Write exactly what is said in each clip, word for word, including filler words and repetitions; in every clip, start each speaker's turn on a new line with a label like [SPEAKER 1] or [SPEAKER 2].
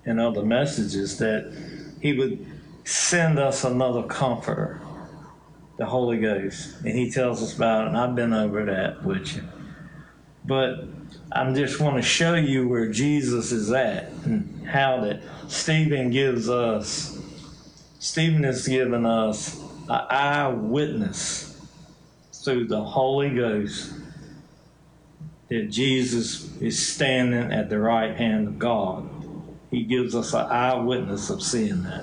[SPEAKER 1] in other messages that he would send us another comforter, the Holy Ghost. And he tells us about it, and I've been over that with you. But I just want to show you where Jesus is at and how that Stephen gives us, Stephen has given us an eyewitness through the Holy Ghost that Jesus is standing at the right hand of God. He gives us an eyewitness of seeing that.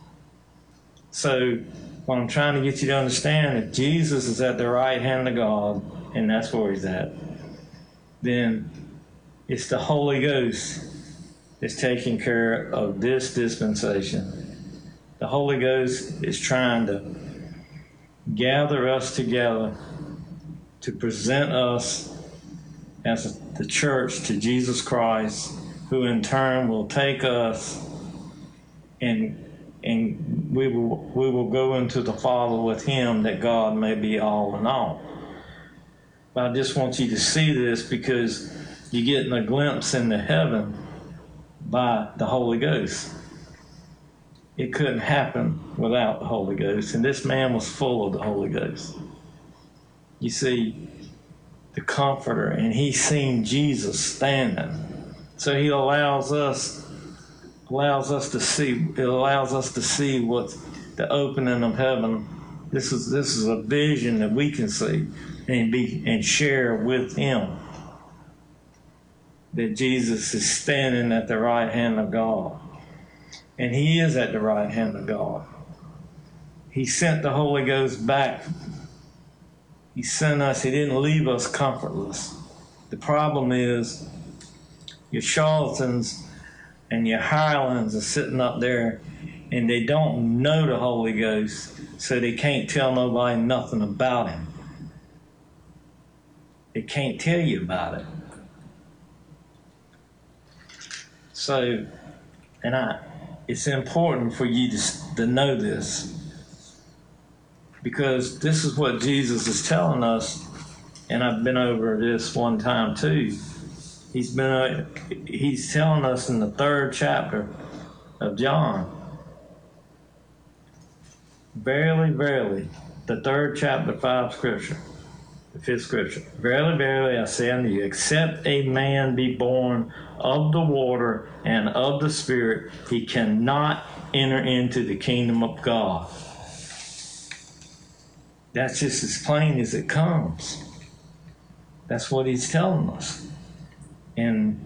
[SPEAKER 1] So what I'm trying to get you to understand, if Jesus is at the right hand of God, and that's where he's at, then it's the Holy Ghost that's taking care of this dispensation. The Holy Ghost is trying to gather us together to present us as the church to Jesus Christ, who in turn will take us and and we will we will go into the Father with him, that God may be all in all. But I just want you to see this, because you're getting a glimpse into heaven by the Holy Ghost. It couldn't happen without the Holy Ghost, and this man was full of the Holy Ghost. You see, the Comforter, and he seen Jesus standing. So he allows us allows us to see, it allows us to see what's the opening of heaven. This is this is a vision that we can see and be and share with him, that Jesus is standing at the right hand of God. And he is at the right hand of God. He sent the Holy Ghost back. He sent us, he didn't leave us comfortless. The problem is your charlatans and your hirelings are sitting up there and they don't know the Holy Ghost, so they can't tell nobody nothing about him. They can't tell you about it. So, and I, it's important for you to, to know this, because this is what Jesus is telling us, and I've been over this one time too. He's been, uh, he's telling us in the third chapter of John, verily, verily, the third chapter, five scripture, the fifth scripture. Verily, verily, I say unto you, except a man be born of the water and of the Spirit, he cannot enter into the kingdom of God. That's just as plain as it comes. That's what he's telling us. And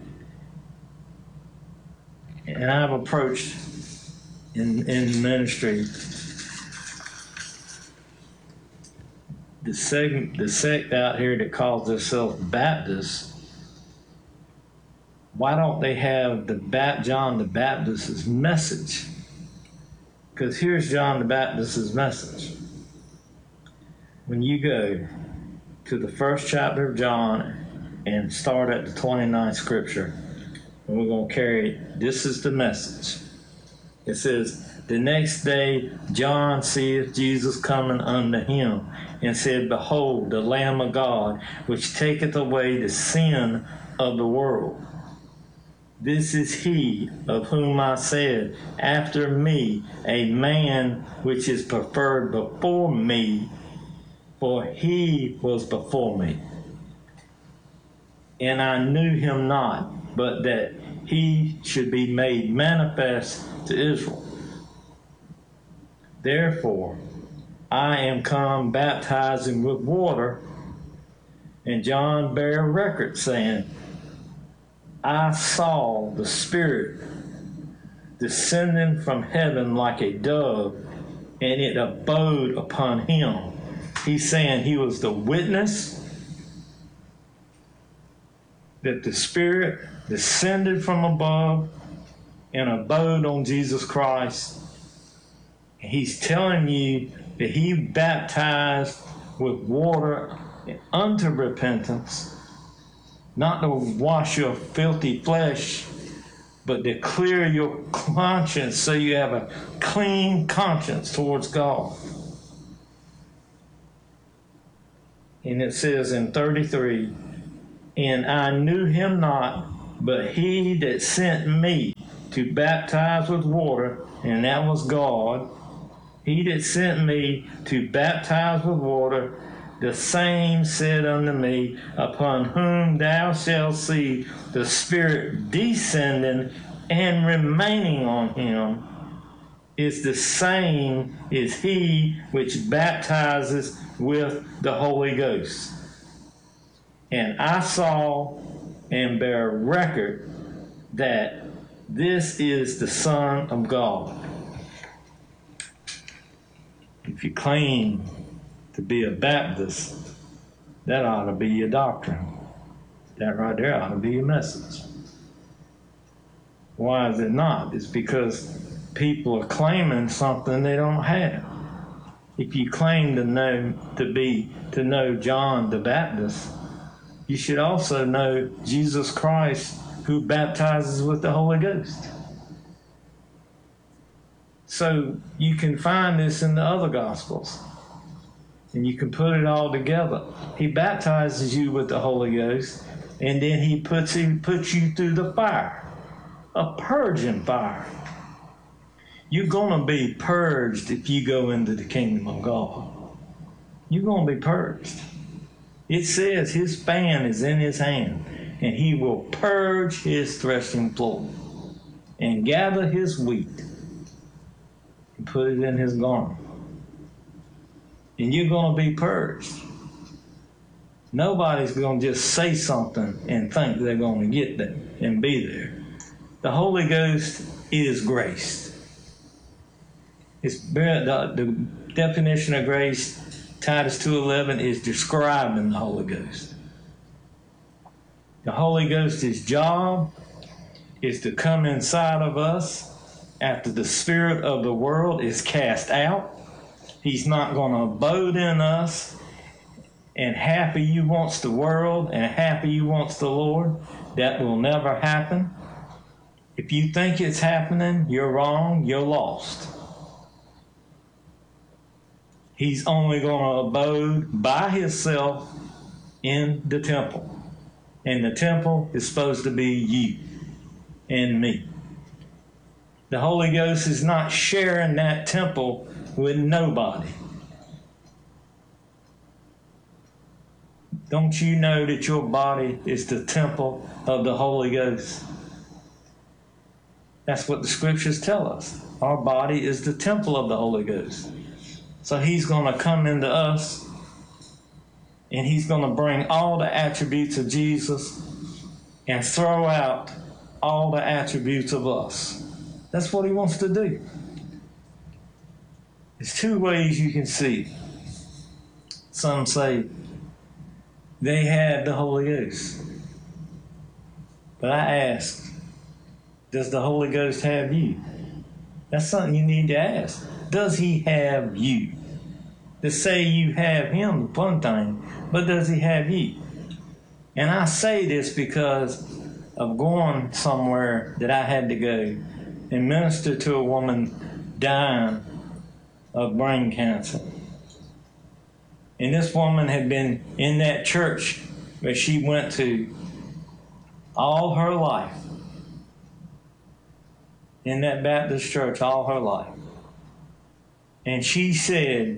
[SPEAKER 1] and I've approached in in ministry the sect, the sect out here that calls themselves Baptists. Why don't they have the Bat, John the Baptist's message? Because here's John the Baptist's message. When you go to the first chapter of John and start at the twenty-ninth scripture, and we're going to carry it, this is the message. It says, the next day John seeth Jesus coming unto him, and said, behold, the Lamb of God, which taketh away the sin of the world. This is he of whom I said, after me, a man which is preferred before me, for he was before me. And I knew him not, but that he should be made manifest to Israel. Therefore, I am come baptizing with water, and John bare record, saying, I saw the Spirit descending from heaven like a dove, and it abode upon him. He's saying he was the witness that the Spirit descended from above and abode on Jesus Christ. He's telling you that he baptized with water unto repentance, not to wash your filthy flesh, but to clear your conscience so you have a clean conscience towards God. And it says in thirty-three, and I knew him not, but he that sent me to baptize with water, and that was God. He that sent me to baptize with water, the same said unto me, upon whom thou shalt see the Spirit descending and remaining on him, is the same is he which baptizes with the Holy Ghost. And I saw and bear record that this is the Son of God. If you claim to be a Baptist, that ought to be your doctrine. That right there ought to be your message. Why is it not? It's because people are claiming something they don't have. If you claim to know to be to know John the Baptist, you should also know Jesus Christ, who baptizes with the Holy Ghost. So you can find this in the other Gospels, and you can put it all together. He baptizes you with the Holy Ghost, and then he puts he puts you through the fire, a purging fire. You're going to be purged if you go into the kingdom of God. You're going to be purged. It says his fan is in his hand, and he will purge his threshing floor and gather his wheat and put it in his garment. And you're going to be purged. Nobody's going to just say something and think they're going to get there and be there. The Holy Ghost is grace. It's the, the definition of grace, Titus two eleven, is describing the Holy Ghost. The Holy Ghost's job is to come inside of us after the spirit of the world is cast out. He's not going to abode in us, and happy you wants the world and happy you wants the Lord. That will never happen. If you think it's happening, you're wrong, you're lost. He's only going to abode by himself in the temple. And the temple is supposed to be you and me. The Holy Ghost is not sharing that temple with nobody. Don't you know that your body is the temple of the Holy Ghost? That's what the scriptures tell us. Our body is the temple of the Holy Ghost. So he's going to come into us, and he's going to bring all the attributes of Jesus and throw out all the attributes of us. That's what he wants to do. There's two ways you can see. Some say they had the Holy Ghost. But I ask, does the Holy Ghost have you? That's something you need to ask. Does he have you? To say you have him is one thing, but does he have you? And I say this because of going somewhere that I had to go and minister to a woman dying of brain cancer. And this woman had been in that church where she went to all her life. In that Baptist church all her life. And she said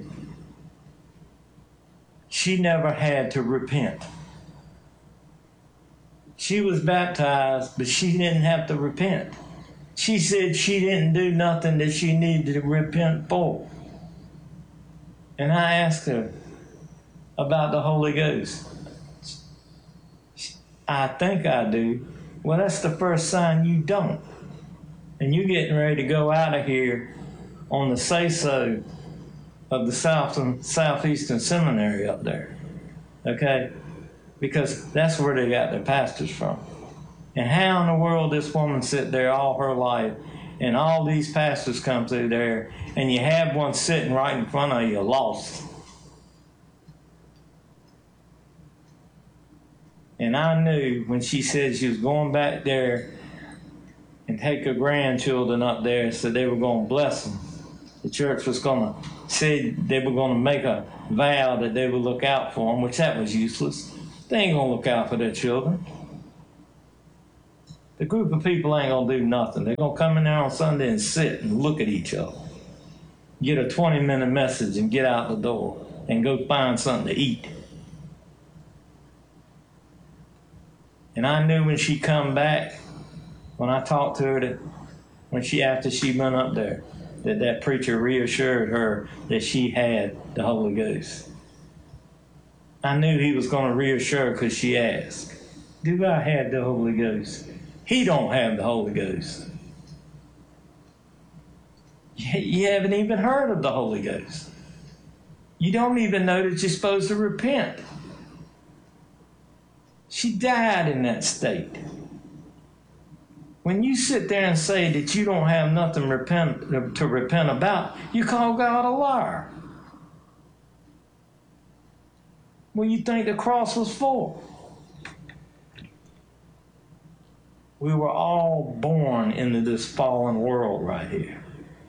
[SPEAKER 1] she never had to repent. She was baptized, but she didn't have to repent. She said she didn't do nothing that she needed to repent for. And I asked her about the Holy Ghost. I think I do. Well, that's the first sign you don't. And you're getting ready to go out of here on the say-so of the South and Southeastern Seminary up there. Okay? Because that's where they got their pastors from. And how in the world this woman sit there all her life and all these pastors come through there and you have one sitting right in front of you lost? And I knew when she said she was going back there and take her grandchildren up there, so they were going to bless them. The church was going to say they were going to make a vow that they would look out for them, which that was useless. They ain't going to look out for their children. The group of people ain't going to do nothing. They're going to come in there on Sunday and sit and look at each other. Get a twenty-minute message and get out the door and go find something to eat. And I knew when she come back, when I talked to her, that when she, after she went up there, that that preacher reassured her that she had the Holy Ghost. I knew he was going to reassure her because she asked, do I have the Holy Ghost? He don't have the Holy Ghost. You haven't even heard of the Holy Ghost. You don't even know that you're supposed to repent. She died in that state. When you sit there and say that you don't have nothing repent, to repent about, you call God a liar. What do you think the cross was for? We were all born into this fallen world right here.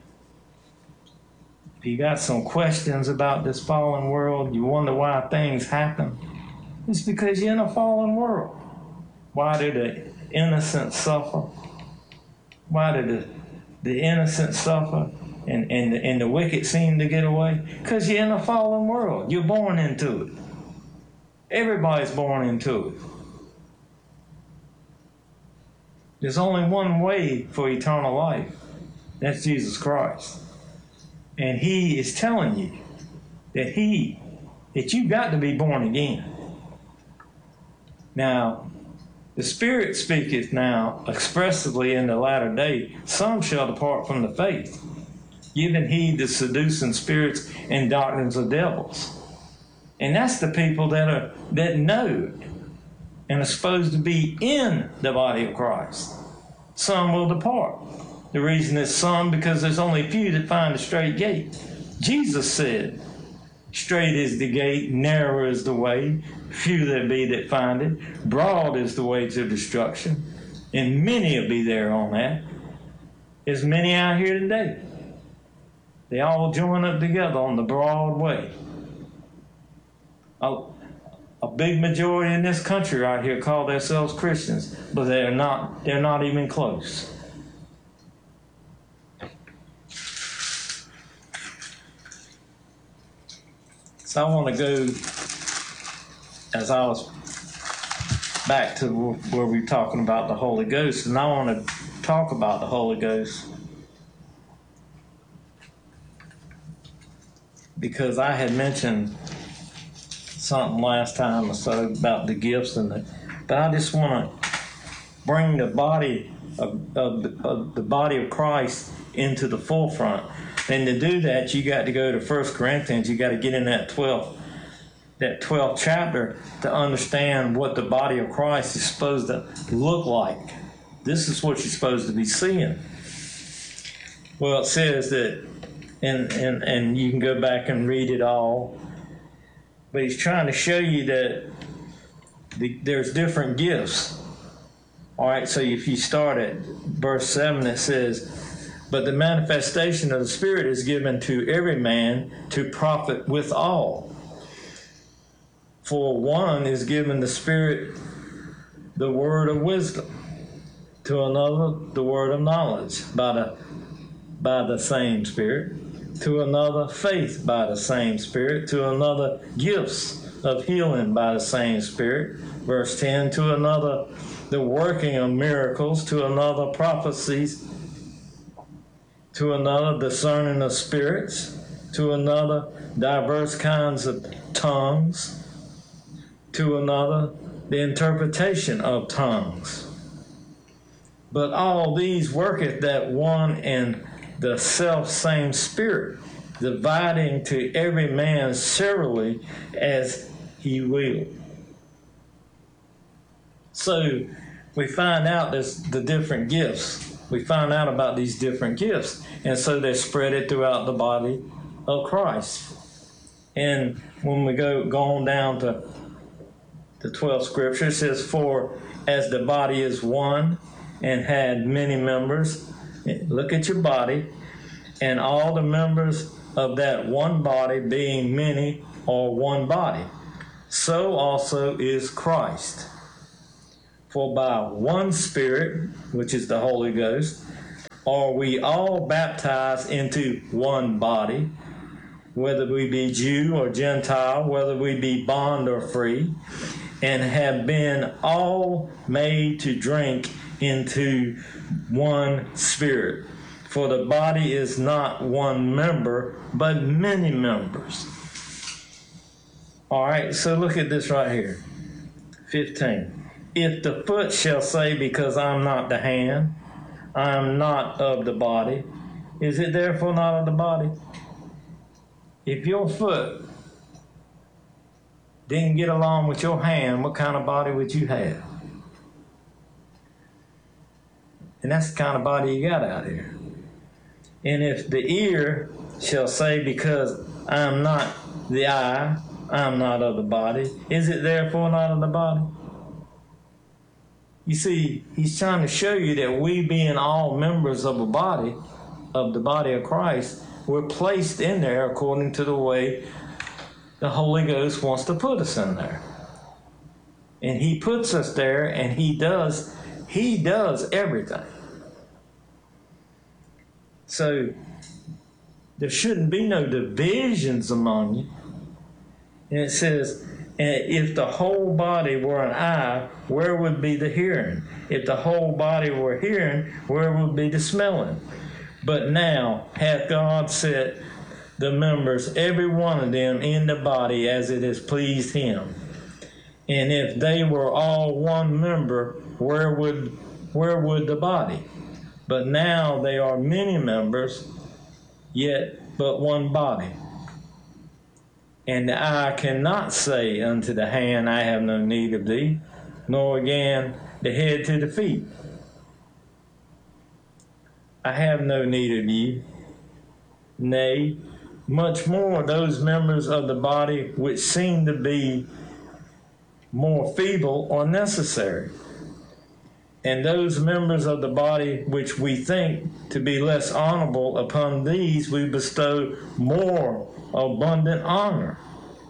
[SPEAKER 1] If you got some questions about this fallen world, you wonder why things happen, it's because you're in a fallen world. Why do the innocent suffer? Why do the, the innocent suffer and, and, and the wicked seem to get away? Because you're in a fallen world. You're born into it. Everybody's born into it. There's only one way for eternal life. That's Jesus Christ. And he is telling you that he, that you got to be born again. Now, the Spirit speaketh now expressively in the latter day, some shall depart from the faith, giving heed to seducing spirits and doctrines of devils. And that's the people that are that know and are supposed to be in the body of Christ. Some will depart. The reason is some, because there's only few that find the straight gate. Jesus said, straight is the gate, narrow is the way, few there be that find it. Broad is the way to destruction, and many will be there on that. There's many out here today. They all join up together on the broad way. A, a big majority in this country right here call themselves Christians, but they're not, they're not even close. So I want to go, as I was back to where we were talking about the Holy Ghost, and I want to talk about the Holy Ghost because I had mentioned something last time or so about the gifts, and the, but I just want to bring the body of, of, of the body of Christ into the forefront. And to do that, you got to go to First Corinthians. You got to get in that twelfth, that twelfth chapter to understand what the body of Christ is supposed to look like. This is what you're supposed to be seeing. Well, it says that, and and and you can go back and read it all. But he's trying to show you that the, there's different gifts. All right, so if you start at verse seven, it says, but the manifestation of the Spirit is given to every man to profit withal. For one is given the Spirit the word of wisdom, to another the word of knowledge by the, by the same Spirit, to another faith by the same Spirit, to another gifts of healing by the same Spirit. Verse ten, to another the working of miracles, to another prophecies, to another discerning of spirits, to another diverse kinds of tongues, to another the interpretation of tongues. But all these worketh that one and the self same Spirit, dividing to every man severally as he will. So we find out there's the different gifts. We find out about these different gifts. And so they're spread throughout the body of Christ. And when we go, go on down to the twelfth scripture, it says, for as the body is one and had many members, look at your body, and all the members of that one body being many are one body, so also is Christ. For by one Spirit, which is the Holy Ghost, are we all baptized into one body, whether we be Jew or Gentile, whether we be bond or free, and have been all made to drink into one Spirit. For the body is not one member, but many members. All right, so look at this right here. fifteen. If the foot shall say, because I'm not the hand, I am not of the body, is it therefore not of the body? If your foot didn't get along with your hand, what kind of body would you have? And that's the kind of body you got out here. And if the ear shall say, because I am not the eye, I am not of the body, is it therefore not of the body? You see, he's trying to show you that we, being all members of a body, of the body of Christ, we're placed in there according to the way the Holy Ghost wants to put us in there. And he puts us there, and he does, he does everything. So there shouldn't be no divisions among you. And it says, if the whole body were an eye, where would be the hearing? If the whole body were hearing, where would be the smelling? But now hath God set the members, every one of them, in the body as it has pleased him. And if they were all one member, where would where would the body? But now they are many members, yet but one body. And the eye cannot say unto the hand, I have no need of thee, nor again the head to the feet, I have no need of you. Nay, much more those members of the body which seem to be more feeble are necessary. And those members of the body which we think to be less honorable, upon these we bestow more abundant honor.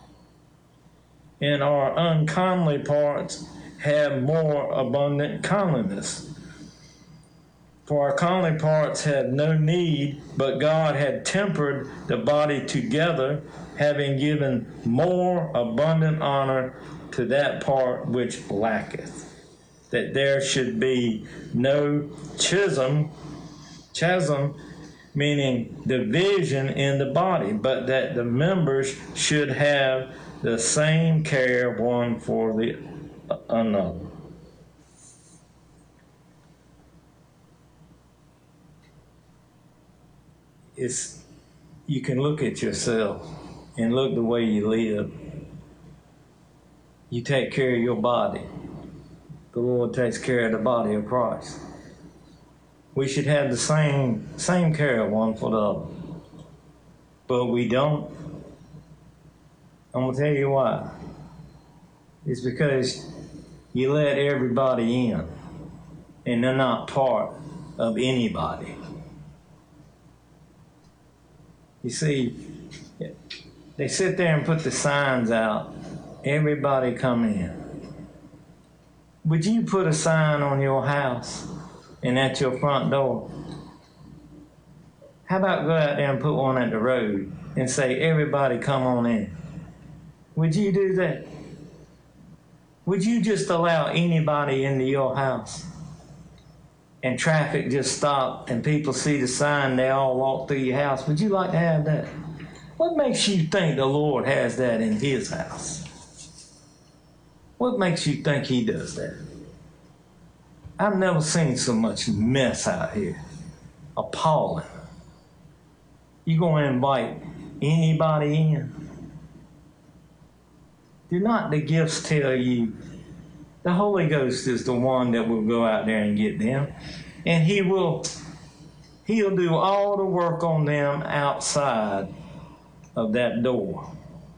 [SPEAKER 1] And our uncomely parts have more abundant comeliness. For our comely parts had no need, but God had tempered the body together, having given more abundant honor to that part which lacketh, that there should be no schism, chasm, meaning division in the body, but that the members should have the same care one for the another. It's, you can look at yourself and look the way you live. You take care of your body. The Lord takes care of the body of Christ. We should have the same same care one for the other. But we don't. I'm going to tell you why. It's because you let everybody in, and they're not part of anybody. You see, they sit there and put the signs out, everybody come in. Would you put a sign on your house and at your front door? How about go out there and put one at the road and say, everybody come on in? Would you do that? Would you just allow anybody into your house? And traffic just stop and people see the sign, they all walk through your house. Would you like to have that? What makes you think the Lord has that in his house? What makes you think he does that? I've never seen so much mess out here. Appalling. You going to invite anybody in? Do not the gifts tell you? The Holy Ghost is the one that will go out there and get them. And he will, he'll do all the work on them outside of that door.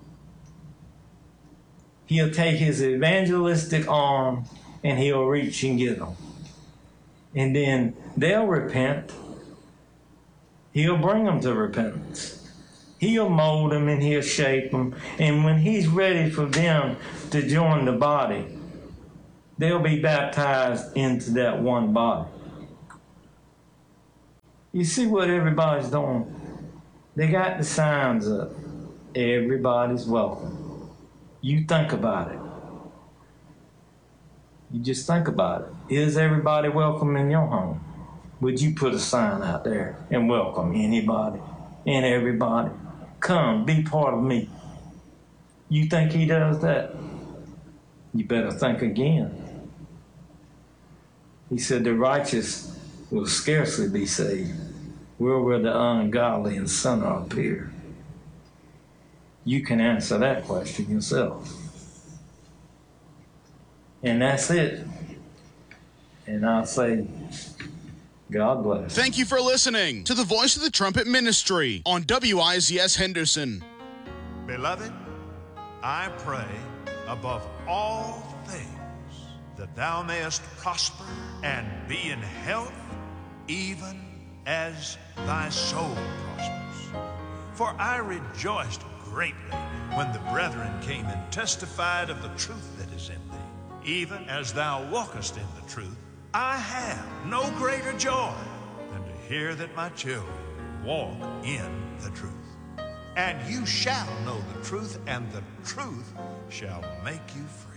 [SPEAKER 1] He'll take his evangelistic arm and he'll reach and get them. And then they'll repent. He'll bring them to repentance. He'll mold them and he'll shape them. And when he's ready for them to join the body, they'll be baptized into that one body. You see what everybody's doing? They got the signs up. Everybody's welcome. You think about it. You just think about it. Is everybody welcome in your home? Would you put a sign out there and welcome anybody and everybody? Come, be part of me. You think he does that? You better think again. He said the righteous will scarcely be saved. Where will the ungodly and sinner appear? You can answer that question yourself. And that's it. And I'll say, God bless.
[SPEAKER 2] Thank you for listening to the Voice of the Trumpet Ministry on W I Z S Henderson.
[SPEAKER 3] Beloved, I pray above all things that thou mayest prosper and be in health, even as thy soul prospers. For I rejoiced greatly when the brethren came and testified of the truth that is in thee. Even as thou walkest in the truth, I have no greater joy than to hear that my children walk in the truth. And you shall know the truth, and the truth shall make you free.